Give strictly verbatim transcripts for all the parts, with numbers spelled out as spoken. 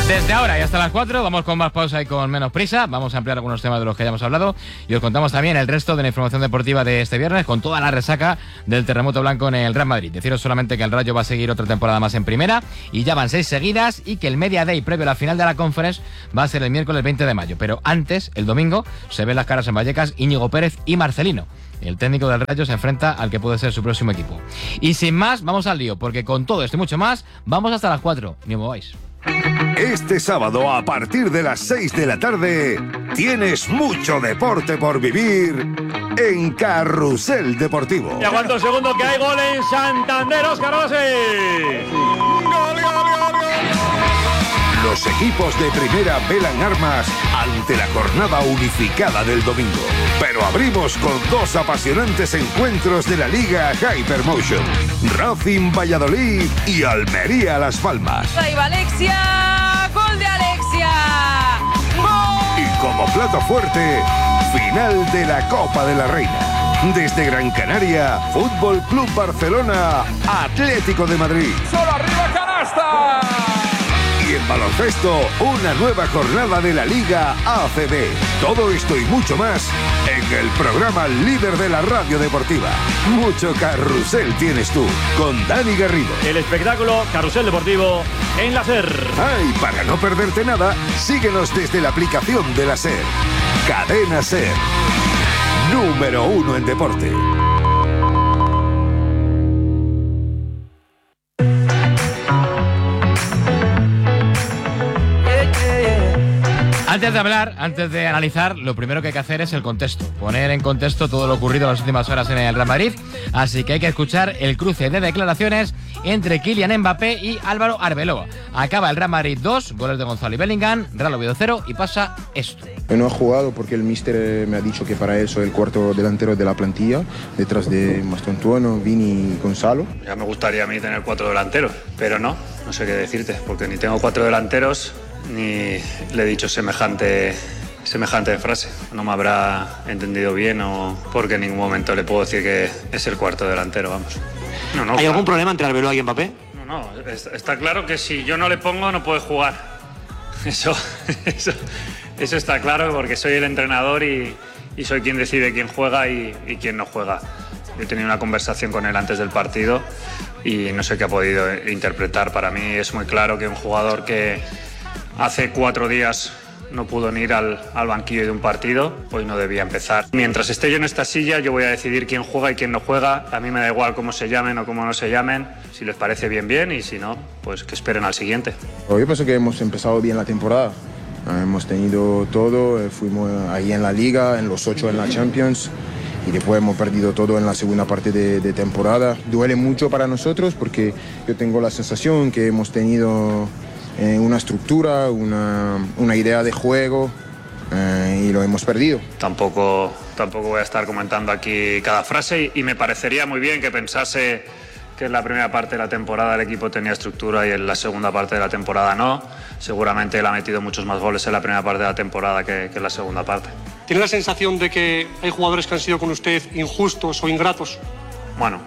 Desde ahora y hasta las cuatro vamos con más pausa y con menos prisa. Vamos a ampliar algunos temas de los que hayamos hablado y os contamos también el resto de la información deportiva de este viernes con toda la resaca del terremoto blanco en el Real Madrid. Deciros solamente que el Rayo va a seguir otra temporada más en primera y ya van seis seguidas, y que el Media Day previo a la final de la Conference va a ser el miércoles veinte de mayo. Pero antes, el domingo, se ven las caras en Vallecas Íñigo Pérez y Marcelino. El técnico del Rayo se enfrenta al que puede ser su próximo equipo. Y sin más, vamos al lío, porque con todo esto y mucho más, vamos hasta las cuatro. Ni os mováis. Este sábado, a partir de las seis de la tarde, tienes mucho deporte por vivir en Carrusel Deportivo. Y aguanto el segundo, que hay gol en Santander. Óscar Rossi. ¡Gol, gol, gol, gol! Los equipos de primera velan armas ante la jornada unificada del domingo. Pero abrimos con dos apasionantes encuentros de la Liga Hypermotion. Racing Valladolid y Almería Las Palmas. Ahí va Alexia, gol de Alexia. ¡Gol! Y como plato fuerte, final de la Copa de la Reina. Desde Gran Canaria, Fútbol Club Barcelona, Atlético de Madrid. ¡Solo arriba, canasta! Y en baloncesto, una nueva jornada de la Liga A C B. Todo esto y mucho más en el programa líder de la radio deportiva. Mucho carrusel tienes tú, con Dani Garrido. El espectáculo Carrusel Deportivo en la SER. Ay, para no perderte nada, síguenos desde la aplicación de la SER. Cadena SER. Número uno en deporte. Antes de hablar, antes de analizar, lo primero que hay que hacer es el contexto. Poner en contexto todo lo ocurrido en las últimas horas en el Real Madrid. Así que hay que escuchar el cruce de declaraciones entre Kylian Mbappé y Álvaro Arbeloa. Acaba el Real Madrid dos, goles de Gonzalo y Bellingham, Real Oviedo cero, y pasa esto. Yo no he jugado porque el míster me ha dicho que para él soy el cuarto delantero de la plantilla, detrás de Mastantuono, Vini y Gonzalo. Ya me gustaría a mí tener cuatro delanteros, pero no, no sé qué decirte, porque ni tengo cuatro delanteros ni le he dicho semejante, semejante frase. No me habrá entendido bien, o porque en ningún momento le puedo decir que es el cuarto delantero, vamos. No, no, ¿Hay claro. algún problema entre Arbeloa y Mbappé? No, no, está claro que si yo no le pongo no puede jugar. Eso, eso, eso está claro, porque soy el entrenador y, y soy quien decide quién juega y, y quién no juega. Yo he tenido una conversación con él antes del partido y no sé qué ha podido interpretar. Para mí es muy claro que un jugador que hace cuatro días no pudo ni ir al, al banquillo de un partido, hoy no debía empezar. Mientras esté yo en esta silla, yo voy a decidir quién juega y quién no juega. A mí me da igual cómo se llamen o cómo no se llamen. Si les parece bien, bien, y si no, pues que esperen al siguiente. Yo pienso que hemos empezado bien la temporada. Hemos tenido todo, fuimos ahí en la Liga, en los ocho en la Champions, y después hemos perdido todo en la segunda parte de, de temporada. Duele mucho para nosotros porque yo tengo la sensación que hemos tenido Eh, una estructura, una, una idea de juego, eh, y lo hemos perdido. Tampoco, tampoco voy a estar comentando aquí cada frase, y, y me parecería muy bien que pensase que en la primera parte de la temporada el equipo tenía estructura y en la segunda parte de la temporada no. Seguramente él ha metido muchos más goles en la primera parte de la temporada que, que en la segunda parte. ¿Tiene la sensación de que hay jugadores que han sido con usted injustos o ingratos? Bueno,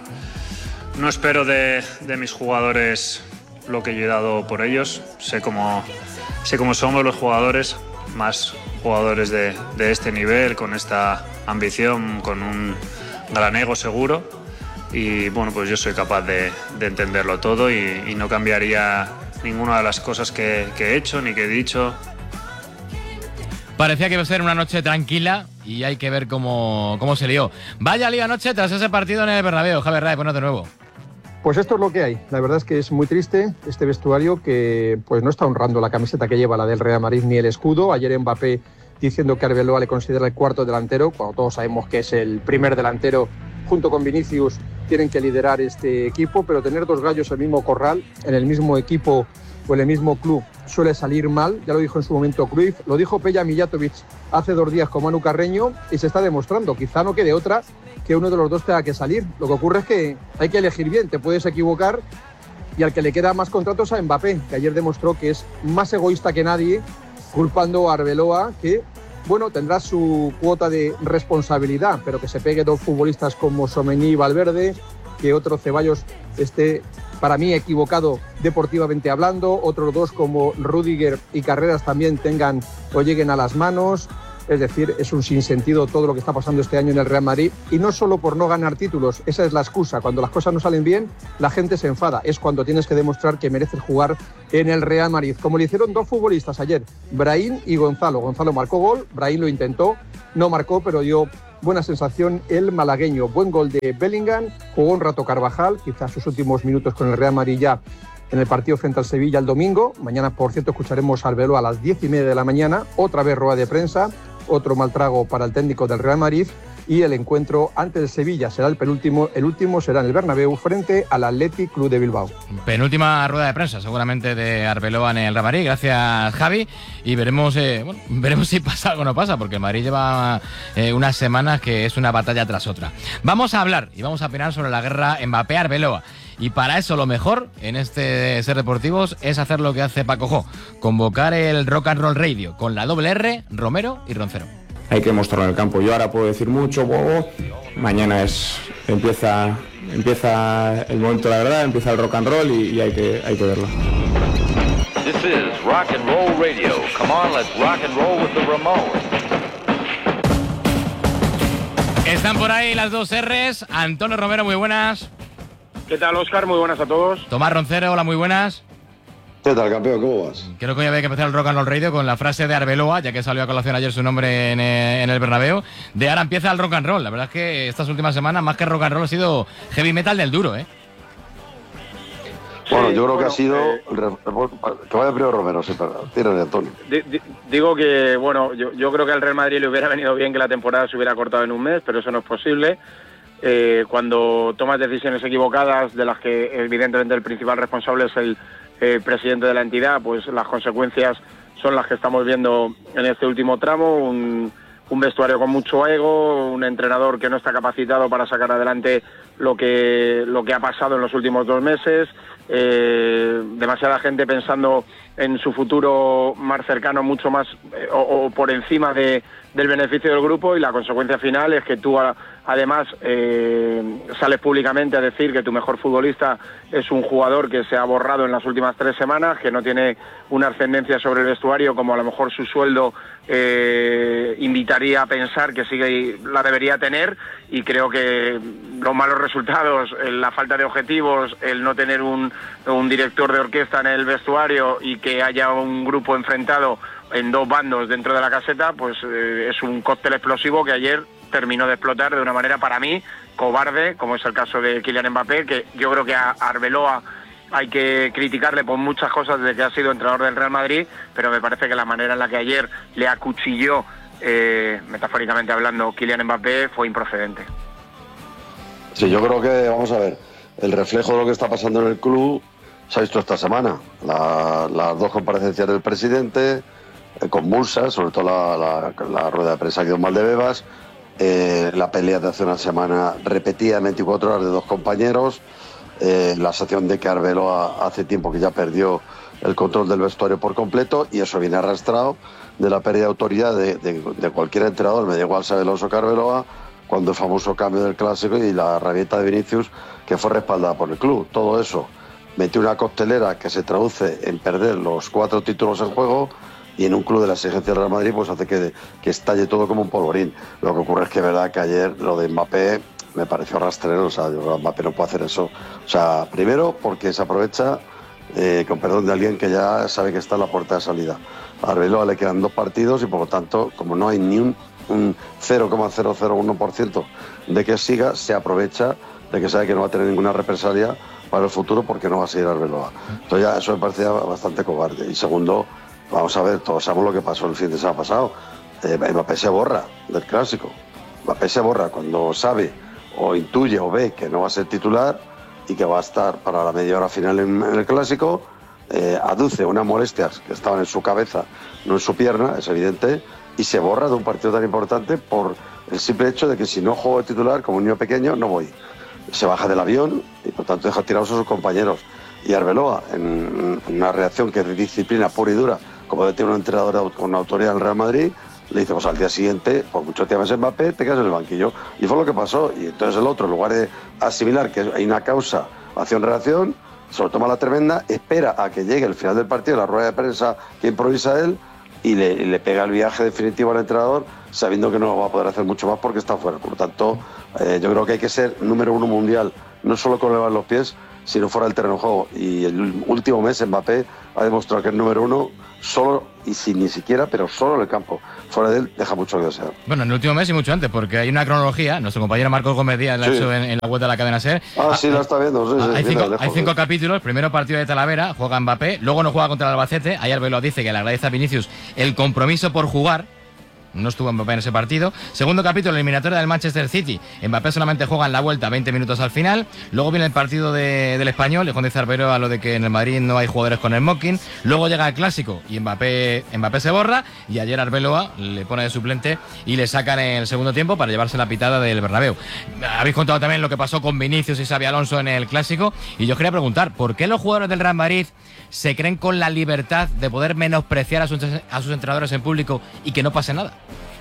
no espero de, de mis jugadores lo que yo he dado por ellos. Sé cómo, sé cómo somos los jugadores, más jugadores de, de este nivel, con esta ambición, con un gran ego seguro, y bueno, pues yo soy capaz de, de entenderlo todo, y, y no cambiaría ninguna de las cosas que, que he hecho ni que he dicho. Parecía que iba a ser una noche tranquila y hay que ver cómo, cómo se lió. Vaya lío anoche tras ese partido en el Bernabéu. Javier Rae, buenos de nuevo. Pues esto es lo que hay. La verdad es que es muy triste este vestuario que pues no está honrando la camiseta que lleva, la del Real Madrid, ni el escudo. Ayer Mbappé diciendo que Arbeloa le considera el cuarto delantero, cuando todos sabemos que es el primer delantero. Junto con Vinicius tienen que liderar este equipo, pero tener dos gallos en el mismo corral, en el mismo equipo o en el mismo club, suele salir mal. Ya lo dijo en su momento Cruyff, lo dijo Peja Mijatovic hace dos días con Manu Carreño, y se está demostrando. Quizá no quede otra que uno de los dos tenga que salir. Lo que ocurre es que hay que elegir bien, te puedes equivocar, y al que le queda más contratos a Mbappé, que ayer demostró que es más egoísta que nadie, culpando a Arbeloa, que bueno, tendrá su cuota de responsabilidad, pero que se pegue dos futbolistas como Tchouaméni y Valverde, que otro Ceballos esté para mí equivocado deportivamente hablando, otros dos como Rüdiger y Carreras también tengan o lleguen a las manos. Es decir, es un sinsentido todo lo que está pasando este año en el Real Madrid, y no solo por no ganar títulos, esa es la excusa. Cuando las cosas no salen bien, la gente se enfada, es cuando tienes que demostrar que mereces jugar en el Real Madrid, como le hicieron dos futbolistas ayer, Brahim y Gonzalo. Gonzalo marcó gol, Brahim lo intentó, no marcó, pero dio buena sensación el malagueño. Buen gol de Bellingham, jugó un rato Carvajal, quizás sus últimos minutos con el Real Madrid ya en el partido frente al Sevilla el domingo. Mañana, por cierto, escucharemos a Arbeloa a las diez y media de la mañana, otra vez rueda de prensa, otro mal trago para el técnico del Real Madrid, y el encuentro ante el Sevilla será el penúltimo, el último será en el Bernabéu frente al Athletic Club de Bilbao. Penúltima rueda de prensa seguramente de Arbeloa en el Real Madrid. Gracias, Javi, y veremos eh, bueno, veremos si pasa algo o no pasa, porque el Madrid lleva eh, unas semanas que es una batalla tras otra. Vamos a hablar y vamos a opinar sobre la guerra Mbappé-Arbeloa. Y para eso lo mejor en este Ser Deportivos es hacer lo que hace Paco Jo, convocar el Rock and Roll Radio con la doble R, Romero y Roncero. Hay que mostrarlo en el campo. Yo ahora puedo decir mucho, bobo. Mañana es empieza empieza el momento de la verdad, empieza el rock and roll y, y hay que hay que verlo. This is Rock and Roll Radio. Come on, let's rock and roll with the Ramones. Están por ahí las dos R's. Antonio Romero, muy buenas. ¿Qué tal, Óscar? Muy buenas a todos. Tomás Roncero, hola, muy buenas. ¿Qué tal, campeón? ¿Cómo vas? Creo que hoy había que empezar el Rock and Roll Radio con la frase de Arbeloa, ya que salió a colación ayer su nombre en, eh, en el Bernabéu. De ahora empieza el rock and roll. La verdad es que estas últimas semanas, más que rock and roll, ha sido heavy metal del duro, ¿eh? Bueno, sí, yo creo bueno, que ha sido... Eh, que vaya primero Romero, sí, pero tírale, Antonio. Di, di, digo que, bueno, yo, yo creo que al Real Madrid le hubiera venido bien que la temporada se hubiera cortado en un mes, pero eso no es posible. Eh, cuando tomas decisiones equivocadas, de las que evidentemente el principal responsable es el eh, presidente de la entidad, pues las consecuencias son las que estamos viendo en este último tramo. Un, un vestuario con mucho ego, un entrenador que no está capacitado para sacar adelante lo que, lo que ha pasado en los últimos dos meses, eh, demasiada gente pensando en su futuro más cercano, mucho más eh, o, o por encima de, del beneficio del grupo, y la consecuencia final es que tú a, además eh, sales públicamente a decir que tu mejor futbolista es un jugador que se ha borrado en las últimas tres semanas, que no tiene una ascendencia sobre el vestuario como a lo mejor su sueldo eh, invitaría a pensar que sí que la debería tener, y creo que los malos resultados, la falta de objetivos, el no tener un, un director de orquesta en el vestuario y que haya un grupo enfrentado en dos bandos dentro de la caseta, pues eh, es un cóctel explosivo que ayer terminó de explotar de una manera, para mí, cobarde, como es el caso de Kylian Mbappé, que yo creo que a Arbeloa hay que criticarle por muchas cosas desde que ha sido entrenador del Real Madrid, pero me parece que la manera en la que ayer le acuchilló, eh, metafóricamente hablando, Kylian Mbappé fue improcedente. Sí, yo creo que, vamos a ver, el reflejo de lo que está pasando en el club se ha visto esta semana. La, las dos comparecencias del presidente, eh, convulsas, sobre todo la, la, la rueda de prensa que dio Valdebebas, eh, la pelea de hace una semana repetida en veinticuatro horas de dos compañeros, eh, la sensación de que Arbeloa hace tiempo que ya perdió el control del vestuario por completo, y eso viene arrastrado de la pérdida de autoridad de, de, de cualquier entrenador, me da igual Xabi Alonso que Arbeloa, cuando el famoso cambio del clásico y la rabieta de Vinicius, que fue respaldada por el club. Todo eso metió una coctelera que se traduce en perder los cuatro títulos en juego, y en un club de la exigencia del Real Madrid pues hace que, que estalle todo como un polvorín. Lo que ocurre es que es verdad que ayer lo de Mbappé me pareció rastrero. O sea, Mbappé no puede hacer eso. O sea, primero porque se aprovecha, eh, con perdón de alguien que ya sabe que está en la puerta de salida. A Arbeloa le quedan dos partidos y por lo tanto, como no hay ni un, un cero coma cero cero uno por ciento de que siga, se aprovecha de que sabe que no va a tener ninguna represalia para el futuro porque no va a seguir Arbeloa. Entonces ya eso me parecía bastante cobarde. Y segundo, vamos a ver, todos sabemos lo que pasó el fin de semana pasado. Eh, Mbappé se borra del clásico. Mbappé se borra cuando sabe o intuye o ve que no va a ser titular y que va a estar para la media hora final en, en el clásico. Eh, aduce unas molestias que estaban en su cabeza, no en su pierna, es evidente, y se borra de un partido tan importante por el simple hecho de que si no juego de titular como un niño pequeño no voy. Se baja del avión y por tanto deja tirados a sus compañeros. Y Arbeloa, en una reacción que es de disciplina pura y dura, como debe tener un entrenador con autoridad en el Real Madrid, le dice, pues al día siguiente, por mucho que te llames Mbappé, te quedas en el banquillo. Y fue lo que pasó. Y entonces el otro, en lugar de asimilar que hay una causa, acción-reacción, se lo toma la tremenda, espera a que llegue el final del partido, la rueda de prensa que improvisa él, y le, y le pega el viaje definitivo al entrenador, sabiendo que no va a poder hacer mucho más porque está fuera. Por lo tanto, eh, yo creo que hay que ser número uno mundial, no solo con elevar los pies, sino fuera del terreno de juego. Y el último mes Mbappé ha demostrado que es número uno solo y sin ni siquiera, pero solo en el campo. Fuera de él deja mucho que desear. Bueno, en el último mes y mucho antes, porque hay una cronología. Nuestro compañero Marcos Gómez Díaz la ha Sí. hecho en, en la web de la cadena SER. Ah, sí, la está viendo. Sí, sí, hay, mira, cinco, lejos, hay cinco sí. capítulos. Primero partido de Talavera, juega Mbappé. Luego no juega contra el Albacete. Ahí Arbeloa dice que le agradece a Vinicius el compromiso por jugar. No estuvo Mbappé en ese partido. Segundo capítulo, eliminatoria del Manchester City. Mbappé solamente juega en la vuelta veinte minutos al final. Luego viene el partido de, del Español. Le dice Arbeloa a lo de que en el Madrid no hay jugadores con el smoking. Luego llega el Clásico y Mbappé, Mbappé se borra. Y ayer Arbeloa le pone de suplente y le sacan en el segundo tiempo para llevarse la pitada del Bernabéu. Habéis contado también lo que pasó con Vinicius y Xabi Alonso en el Clásico. Y yo quería preguntar, ¿por qué los jugadores del Real Madrid se creen con la libertad de poder menospreciar a sus, a sus entrenadores en público y que no pase nada?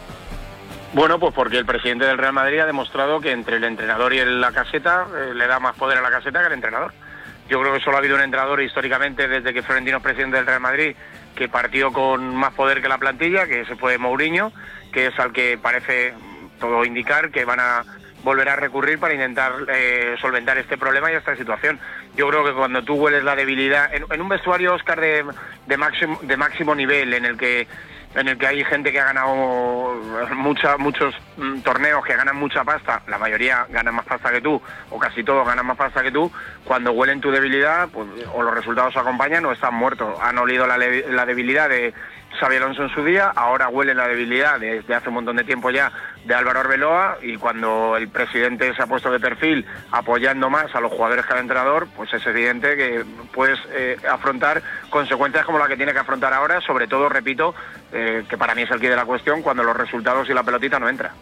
Bueno, pues porque el presidente del Real Madrid ha demostrado que entre el entrenador y la caseta eh, le da más poder a la caseta que al entrenador. Yo creo que solo ha habido un entrenador históricamente desde que Florentino es presidente del Real Madrid que partió con más poder que la plantilla, que ese fue Mourinho, que es al que parece todo indicar que van a volver a recurrir para intentar eh, solventar este problema y esta situación. Yo creo que cuando tú hueles la debilidad en, en un vestuario, Óscar, de, de máximo de máximo nivel, en el que en el que hay gente que ha ganado mucha, muchos mm, torneos, que ganan mucha pasta, la mayoría ganan más pasta que tú, o casi todos ganan más pasta que tú, cuando huelen tu debilidad, pues o los resultados acompañan o están muertos. Han olido la, la debilidad de Xabi Alonso en su día, ahora huelen la debilidad desde hace un montón de tiempo ya de Álvaro Arbeloa, y cuando el presidente se ha puesto de perfil apoyando más a los jugadores que al entrenador, pues es evidente que puedes eh, afrontar consecuencias como la que tiene que afrontar ahora, sobre todo, repito, eh, que para mí es el quid de la cuestión, cuando los resultados y la pelotita no entra.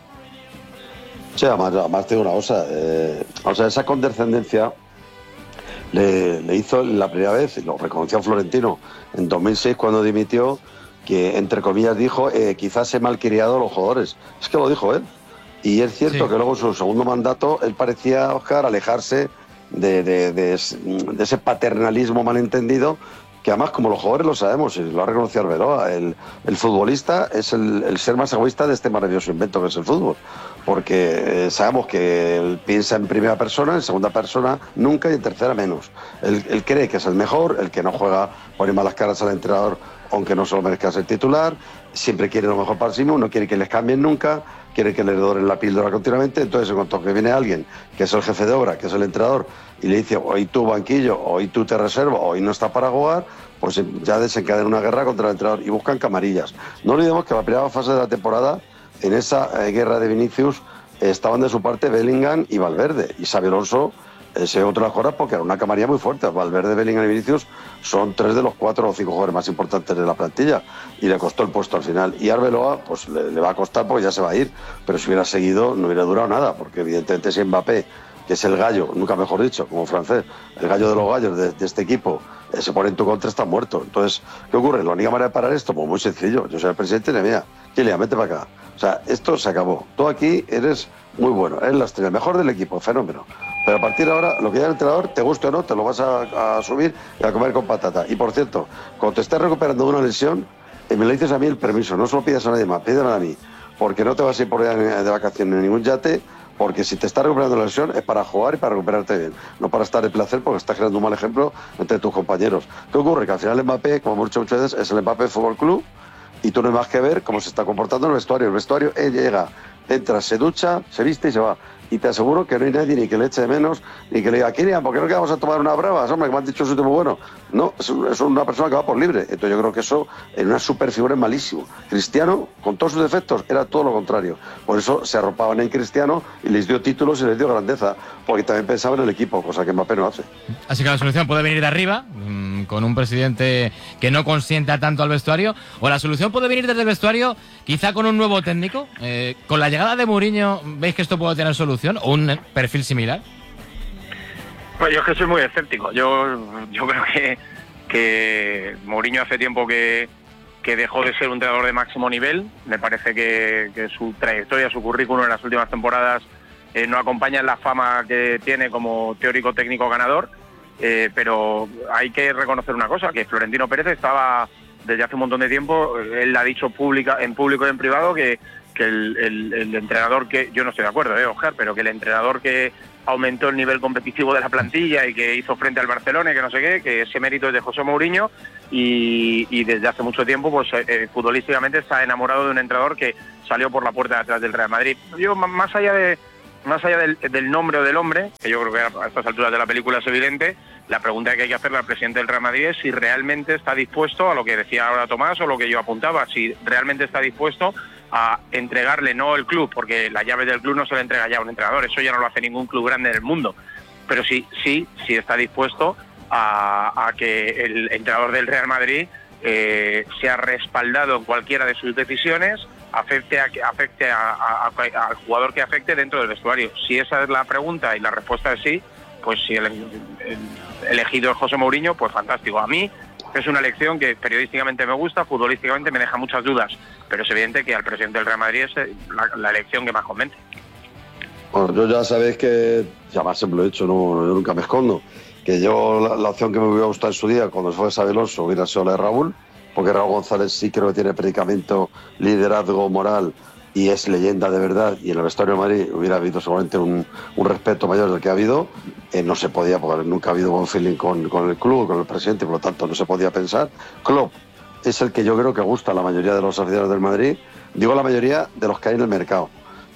Sí, además, además tengo una cosa, eh, o sea, esa condescendencia le, le hizo la primera vez, y lo reconoció Florentino en dos mil seis cuando dimitió, que entre comillas dijo, eh, quizás he malcriado a los jugadores. Es que lo dijo él. Y es cierto sí. que luego en su segundo mandato él parecía, Óscar, alejarse de, de, de, de ese paternalismo malentendido, que además, como los jugadores lo sabemos, y lo ha reconocido Arbeloa, el, el futbolista es el, el ser más egoísta de este maravilloso invento que es el fútbol. Porque eh, sabemos que él piensa en primera persona, en segunda persona nunca y en tercera menos. Él, él cree que es el mejor, el que no juega pone malas caras al entrenador aunque no se lo merezca ser titular, siempre quiere lo mejor para sí mismo, no quiere que les cambien nunca, quiere que le doren la píldora continuamente. Entonces, en cuanto que viene alguien que es el jefe de obra, que es el entrenador, y le dice, hoy tú banquillo, hoy tú te reservo, hoy no está para jugar, pues ya desencadena una guerra contra el entrenador y buscan camarillas. No olvidemos que la primera fase de la temporada, en esa eh, guerra de Vinicius, eh, estaban de su parte Bellingham y Valverde, y Xabi Alonso ese otro de las cosas porque era una camarilla muy fuerte. Valverde, Bellingham y Vinicius son tres de los cuatro o cinco jugadores más importantes de la plantilla y le costó el puesto al final. Y Arbeloa pues le, le va a costar porque ya se va a ir, pero si hubiera seguido no hubiera durado nada, porque evidentemente si Mbappé, que es el gallo, nunca mejor dicho, como francés, el gallo de los gallos de, de este equipo, eh, se pone en tu contra, está muerto. Entonces, ¿qué ocurre? La única manera de parar esto, pues muy sencillo. Yo soy el presidente y le mira, Kylian, vete para acá. O sea, esto se acabó. Tú aquí eres muy bueno, eres la estrella, el mejor del equipo, fenómeno. Pero a partir de ahora, lo que ya el entrenador, te guste o no, te lo vas a, a subir y a comer con patata. Y por cierto, cuando te estés recuperando de una lesión, eh, me le dices a mí el permiso, no se lo pidas a nadie más, pídelo a mí, porque no te vas a ir por allá de vacaciones en ningún yate, porque si te estás recuperando la lesión es para jugar y para recuperarte bien, no para estar en placer porque estás creando un mal ejemplo entre tus compañeros. ¿Qué ocurre? Que al final el Mbappé, como hemos dicho muchas veces, es el Mbappé Fútbol Club y tú no hay más que ver cómo se está comportando en el vestuario. El vestuario, él llega, entra, se ducha, se viste y se va. Y te aseguro que no hay nadie ni que le eche de menos, ni que le diga, Kylian, ¿por qué no quedamos a tomar unas bravas? Hombre, que me han dicho un sitio muy bueno. No, es, es una persona que va por libre. Entonces yo creo que eso en una superfigura es malísimo. Cristiano, con todos sus defectos, era todo lo contrario. Por eso se arropaban en Cristiano y les dio títulos y les dio grandeza, porque también pensaba en el equipo, cosa que Mbappé no hace. Así que la solución puede venir de arriba, mmm, con un presidente que no consienta tanto al vestuario, o la solución puede venir desde el vestuario, quizá con un nuevo técnico. Eh, con la llegada de Mourinho, ¿veis que esto puede tener solución o un perfil similar? Pues yo es que soy muy escéptico. Yo, yo creo que, que Mourinho hace tiempo que, que dejó de ser un entrenador de máximo nivel. Me parece que, que su trayectoria, su currículum en las últimas temporadas eh, no acompaña la fama que tiene como teórico técnico ganador. eh, pero hay que reconocer una cosa, que Florentino Pérez estaba desde hace un montón de tiempo, él ha dicho pública, en público y en privado que, que el, el, el entrenador que, yo no estoy de acuerdo, eh, Oscar, pero que el entrenador que aumentó el nivel competitivo de la plantilla y que hizo frente al Barcelona y que no sé qué, que ese mérito es de José Mourinho y, y desde hace mucho tiempo pues eh, futbolísticamente está enamorado de un entrenador que salió por la puerta de atrás del Real Madrid. Yo, más allá de más allá del, del nombre o del hombre, que yo creo que a estas alturas de la película es evidente, la pregunta que hay que hacerle al presidente del Real Madrid es si realmente está dispuesto a lo que decía ahora Tomás o lo que yo apuntaba, si realmente está dispuesto a entregarle no el club, porque la llave del club no se le entrega ya a un entrenador, eso ya no lo hace ningún club grande en el mundo, pero sí, sí, sí está dispuesto a, a que el entrenador del Real Madrid eh, sea respaldado en cualquiera de sus decisiones, afecte a afecte a, a, a, al jugador que afecte dentro del vestuario. Si esa es la pregunta y la respuesta es sí, pues si el, el elegido es José Mourinho, pues fantástico. A mí es una elección que periodísticamente me gusta, futbolísticamente me deja muchas dudas, pero es evidente que al presidente del Real Madrid es la, la elección que más convence. Bueno, yo ya sabéis que, ya más siempre lo he dicho, no, yo nunca me escondo, que yo la, la opción que me hubiera gustado en su día cuando fue Xabi Alonso hubiera sido la de Raúl, porque Raúl González sí creo que tiene predicamento, liderazgo moral y es leyenda de verdad, y en el vestuario de Madrid hubiera habido seguramente un, un respeto mayor del que ha habido. Eh, no se podía, porque nunca ha habido buen feeling con, con el club, con el presidente, por lo tanto no se podía pensar. Klopp es el que yo creo que gusta a la mayoría de los aficionados del Madrid, digo la mayoría de los que hay en el mercado,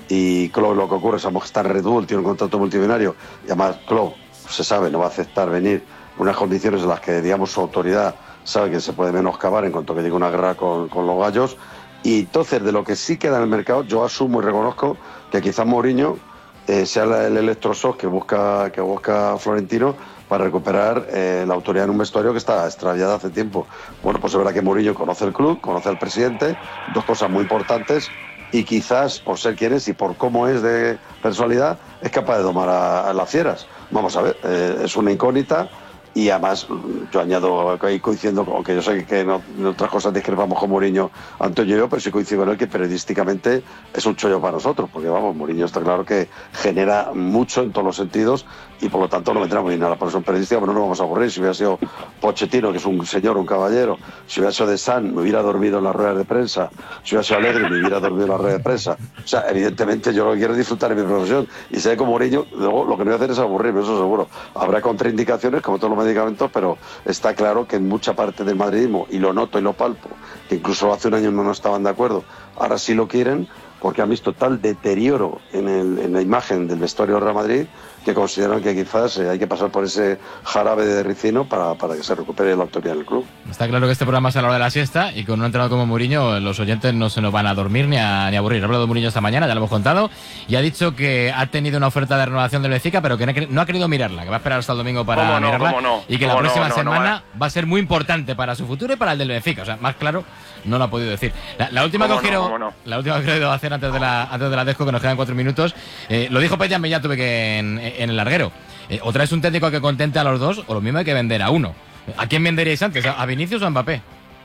y Klopp, lo que ocurre es que está en Red Bull, tiene un contrato multimillonario, y además Klopp, se sabe, no va a aceptar venir en unas condiciones en las que, digamos, su autoridad sabe que se puede menoscabar en cuanto que llegue una guerra con, con los gallos. Y entonces, de lo que sí queda en el mercado, yo asumo y reconozco que quizás Mourinho eh, sea el electroshock que busca, que busca Florentino para recuperar eh, la autoridad en un vestuario que está extraviada hace tiempo. Bueno, pues es verdad que Mourinho conoce el club, conoce al presidente, dos cosas muy importantes, y quizás por ser quien es y por cómo es de personalidad, es capaz de domar a, a las fieras. Vamos a ver, eh, es una incógnita. Y además, yo añado ahí coincidiendo, aunque yo sé que no, en otras cosas discrepamos con Mourinho, Antonio y yo, pero sí coincido con él que periodísticamente es un chollo para nosotros, porque vamos, Mourinho está claro que genera mucho en todos los sentidos y por lo tanto no vendrá muy bien a la profesión periodística, pero no nos vamos a aburrir. Si hubiera sido Pochettino, que es un señor, un caballero, si hubiera sido De San, me hubiera dormido en las ruedas de prensa, si hubiera sido Alegre, me hubiera dormido en las ruedas de prensa. O sea, evidentemente yo lo que quiero es disfrutar de mi profesión, y sé que Mourinho, luego lo que no voy a hacer es aburrirme, eso seguro. Habrá contraindicaciones, como todos los medicamentos, pero está claro que en mucha parte del madridismo, y lo noto y lo palpo, que incluso hace un año no, no estaban de acuerdo, ahora sí lo quieren, porque han visto tal deterioro en, el, en la imagen del vestuario del Real Madrid, que consideran que quizás eh, hay que pasar por ese jarabe de ricino para, para que se recupere la autoridad del club. Está claro que este programa es a la hora de la siesta, y con un entrenador como Mourinho los oyentes no se nos van a dormir ni a, ni a aburrir. Ha hablado de Mourinho esta mañana, ya lo hemos contado, y ha dicho que ha tenido una oferta de renovación del Benfica, pero que no, no ha querido mirarla, que va a esperar hasta el domingo para ¿Cómo no, mirarla, cómo no? y que la ¿Cómo próxima no, no, semana no, va a ser muy importante para su futuro y para el del Benfica. O sea, más claro no lo ha podido decir. La, la última que os quiero, no, la última que quiero hacer antes de la antes de la Desco, que nos quedan cuatro minutos, eh, lo dijo Peña, ya tuve que en, en el larguero. Eh, o traes un técnico que contente a los dos, o lo mismo hay que vender a uno. ¿A quién venderíais antes? ¿A Vinicius o a Mbappé?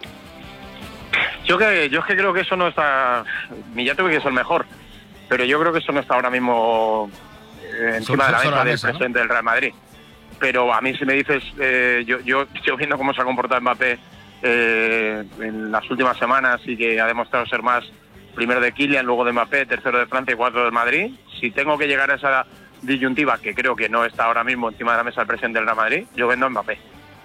Yo que yo es que creo que eso no está. Millatov que es el mejor, pero yo creo que eso no está ahora mismo eh, encima de la mesa del presidente del Real Madrid. Pero a mí si me dices, eh, yo, yo yo viendo cómo se ha comportado Mbappé eh, en las últimas semanas y que ha demostrado ser más primero de Kylian, luego de Mbappé, tercero de Francia y cuarto del Madrid, si tengo que llegar a esa disyuntiva, que creo que no está ahora mismo encima de la mesa del presidente del Real Madrid, yo vendo a Mbappé.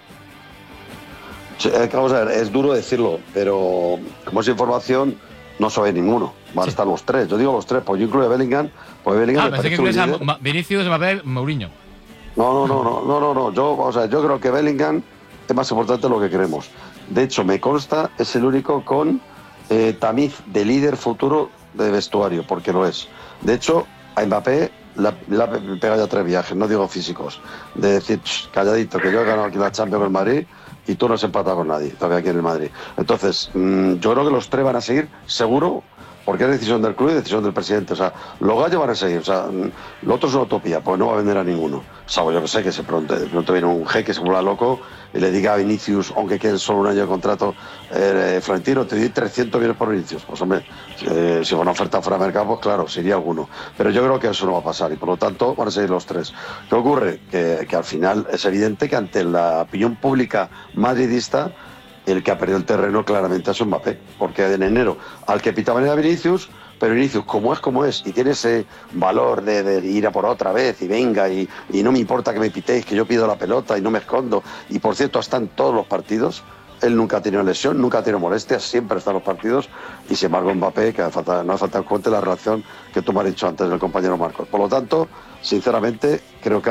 Sí, vamos a ver, es duro decirlo, pero como es información, no sabe ninguno. Van a estar los tres. Yo digo los tres, pues yo incluyo a Bellingham. Pues Bellingham ah, pensé que incluyes a Vinicius, Mbappé, Mourinho. No, no, no, no, no, no, no. Yo, o sea, yo creo que Bellingham es más importante de lo que queremos. De hecho, me consta, es el único con eh, tamiz de líder futuro de vestuario, porque lo es. De hecho, a Mbappé le ha pegado ya tres viajes, no digo físicos, de decir, calladito, que yo he ganado aquí la Champions con Madrid y tú no has empatado con nadie, todavía aquí en el Madrid. Entonces, mmm, yo creo que los tres van a seguir, seguro, porque es decisión del club y decisión del presidente. O sea, los gallos van a seguir. O sea, lo otro es una utopía, pues no va a vender a ninguno. Salvo yo que sé, que se pronto, de pronto viene un jeque, se vuelva loco y le diga a Vinicius, aunque quede solo un año de contrato, eh, Florentino, te doy trescientos millones por Vinicius. Pues hombre, eh, si va una oferta fuera de mercado, pues claro, sería alguno. Pero yo creo que eso no va a pasar y por lo tanto van a seguir los tres. ¿Qué ocurre? Que, que al final es evidente que ante la opinión pública madridista, el que ha perdido el terreno claramente es Mbappé, porque en enero al que pitaban era Vinicius, pero Vinicius, como es como es, y tiene ese valor de, de ir a por otra vez y venga, y, y no me importa que me pitéis, que yo pido la pelota y no me escondo, y por cierto está en todos los partidos, él nunca ha tenido lesión, nunca ha tenido molestias, siempre está en los partidos, y sin embargo Mbappé, que falta, no hace falta en cuenta la relación que tú me has dicho antes del compañero Marcos. Por lo tanto, sinceramente, creo que